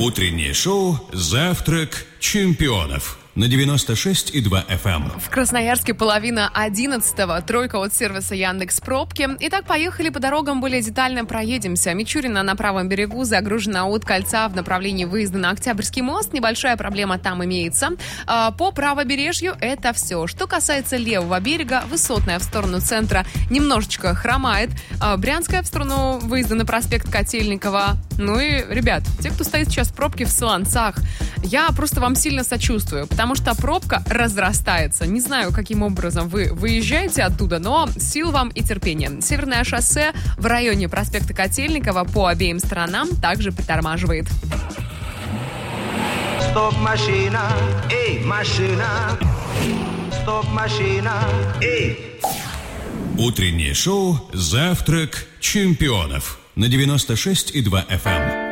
Утреннее шоу «Завтрак чемпионов» на 96,2 FM. В Красноярске 10:30. Тройка от сервиса Яндекс.Пробки. Итак, поехали по дорогам, более детально проедемся. Мичурина на правом берегу загружена от кольца в направлении выезда на Октябрьский мост. Небольшая проблема там имеется. По правобережью это все. Что касается левого берега, Высотная в сторону центра немножечко хромает. Брянская в сторону выезда на проспект Котельникова. Ну и, ребят, те, кто стоит сейчас в пробке в Солонцах, я просто вам сильно сочувствую, потому что пробка разрастается. Не знаю, каким образом вы выезжаете оттуда, но сил вам и терпения. Северное шоссе в районе проспекта Котельникова по обеим сторонам также притормаживает. Стоп, машина, эй, машина. Стоп, машина, эй. Утреннее шоу «Завтрак чемпионов» на 96,2 FM.